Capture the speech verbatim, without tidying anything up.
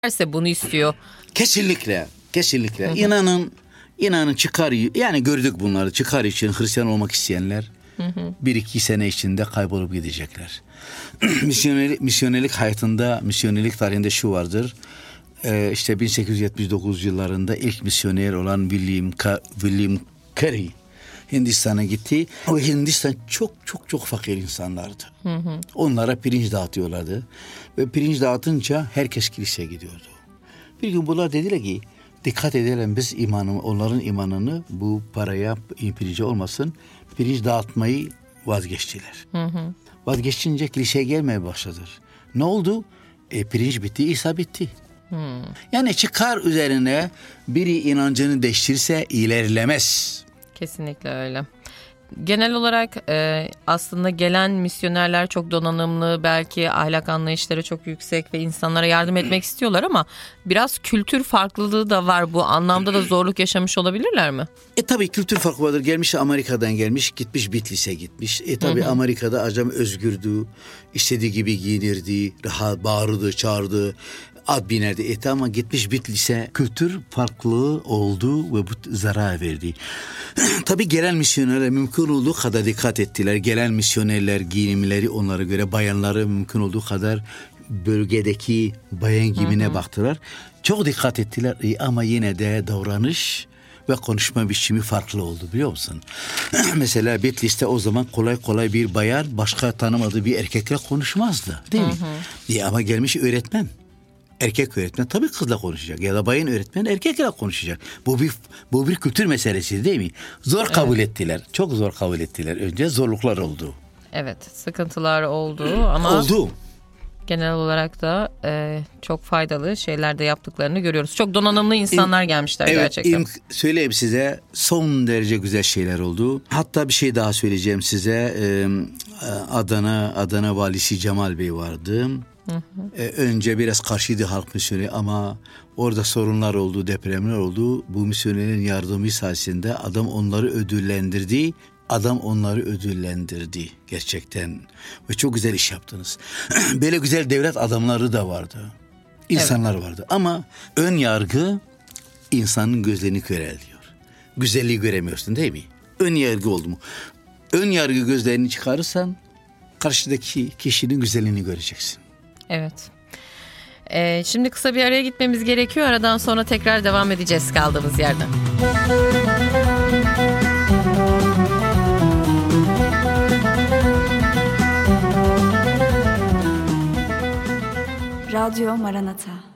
derse bunu istiyor. Kesinlikle, kesinlikle. Hı hı. İnanın, inanın çıkar, yani gördük bunları, çıkar için Hristiyan olmak isteyenler hı hı. bir iki sene içinde kaybolup gidecekler. misyonerlik, misyonerlik hayatında, misyonerlik tarihinde şu vardır. Ee, işte bin sekiz yüz yetmiş dokuz yıllarında ilk misyoner olan William, Ka- William Carey Hindistan'a gitti. O Hindistan çok çok çok fakir insanlardı. Hı hı. Onlara pirinç dağıtıyorlardı. Ve pirinç dağıtınca herkes kiliseye gidiyordu. Bir gün bunlar dediler ki dikkat edelim biz imanı, onların imanını bu paraya, pirince olmasın, pirinç dağıtmayı vazgeçtiler. Hı hı. Vazgeçince kiliseye gelmeye başladılar. Ne oldu? E, pirinç bitti, İsa bitti. Hmm. Yani çıkar üzerine biri inancını değiştirirse ilerlemez. Kesinlikle öyle. Genel olarak e, aslında gelen misyonerler çok donanımlı, belki ahlak anlayışları çok yüksek ve insanlara yardım etmek istiyorlar ama biraz kültür farklılığı da var. Bu anlamda da zorluk yaşamış olabilirler mi? E tabii kültür farkı vardır. Gelmiş Amerika'dan gelmiş, gitmiş Bitlis'e gitmiş. E tabii hı hı. Amerika'da acam özgürdü, istediği gibi giyinirdi, rahat bağırdı, çağırdı. Ad binerdi eti ama gitmiş Bitlis'e kültür farklılığı oldu ve bu zarar verdi. Tabii gelen misyonerler mümkün olduğu kadar dikkat ettiler. Gelen misyonerler giyinimleri onlara göre, bayanları mümkün olduğu kadar bölgedeki bayan giyimine hı hı. baktılar. Çok dikkat ettiler ama yine de davranış ve konuşma biçimi farklı oldu biliyor musun? Mesela Bitlis'te o zaman kolay kolay bir bayan başka tanımadığı bir erkekle konuşmazdı değil mi? Hı hı. E ama gelmiş öğretmen. Erkek öğretmen tabii kızla konuşacak ya da bayan öğretmen erkekle konuşacak. Bu bir bu bir kültür meselesi değil mi? Zor kabul evet. ettiler. Çok zor kabul ettiler. Önce zorluklar oldu. Evet, sıkıntılar oldu ama oldu. Genel olarak da e, çok faydalı şeyler de yaptıklarını görüyoruz. Çok donanımlı insanlar İm, gelmişler evet, gerçekten. Evet, söyleyeyim size son derece güzel şeyler oldu. Hatta bir şey daha söyleyeceğim size. Ee, Adana Adana valisi Cemal Bey vardı. Hı hı. Ee, önce biraz karşıydı halk misyonu ama orada sorunlar oldu, depremler oldu. Bu misyonerin yardımı sayesinde adam onları ödüllendirdi. Adam onları ödüllendirdi gerçekten. Ve çok güzel iş yaptınız. Böyle güzel devlet adamları da vardı. İnsanlar evet. vardı. Ama ön yargı insanın gözlerini köreltiyor. Güzelliği göremiyorsun değil mi? Ön yargı oldu mu? Ön yargı gözlerini çıkarırsan karşıdaki kişinin güzelliğini göreceksin. Evet. Ee, şimdi kısa bir araya gitmemiz gerekiyor. Aradan sonra tekrar devam edeceğiz kaldığımız yerden. Radyo Maranatha.